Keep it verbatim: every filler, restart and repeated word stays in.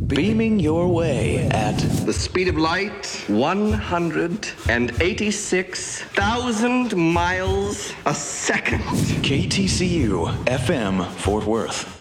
beaming your way at the speed of light, one hundred eighty-six thousand miles a second. K T C U F M Fort Worth.